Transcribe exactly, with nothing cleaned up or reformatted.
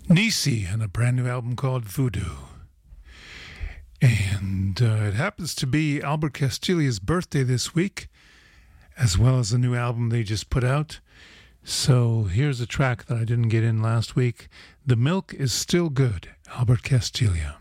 Nisi and a brand new album called Voodoo. And uh, it happens to be Albert Castiglia's birthday this week, as well as the new album they just put out. So here's a track that I didn't get in last week. The Milk is Still Good, Albert Castiglia.